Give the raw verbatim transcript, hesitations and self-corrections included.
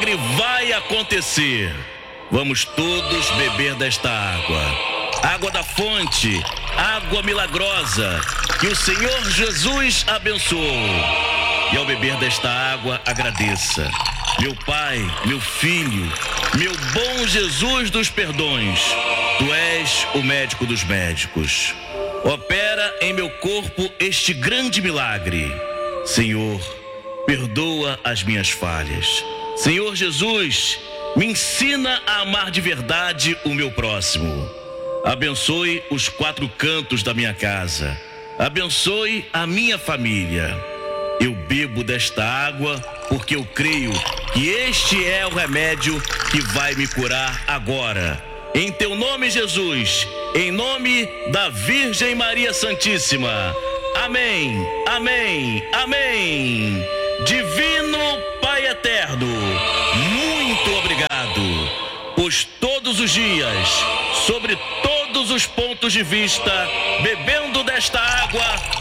milagre vai acontecer. Vamos todos beber desta água. Água da fonte, água milagrosa, que o Senhor Jesus abençoou. E ao beber desta água, agradeça. Meu Pai, meu Filho, meu bom Jesus dos perdões, Tu és o médico dos médicos. Opera em meu corpo este grande milagre. Senhor, perdoa as minhas falhas. Senhor Jesus, me ensina a amar de verdade o meu próximo. Abençoe os quatro cantos da minha casa. Abençoe a minha família. Eu bebo desta água porque eu creio que este é o remédio que vai me curar agora. Em teu nome, Jesus, em nome da Virgem Maria Santíssima. Amém, amém, amém. Divino Pai Eterno, muito obrigado, pois todos os dias, sobre todos os pontos de vista, bebendo desta água,